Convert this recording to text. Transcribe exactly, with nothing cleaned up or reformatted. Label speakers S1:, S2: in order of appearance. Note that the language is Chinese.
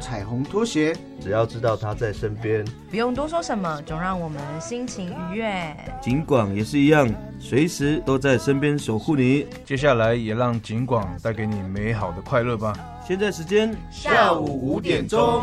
S1: 彩虹拖鞋，
S2: 只要知道他在身边，
S3: 不用多说什么，总让我们心情愉悦。
S4: 警广也是一样，随时都在身边守护你。
S5: 接下来也让警广带给你美好的快乐吧。
S4: 现在时间
S1: 下午五点钟。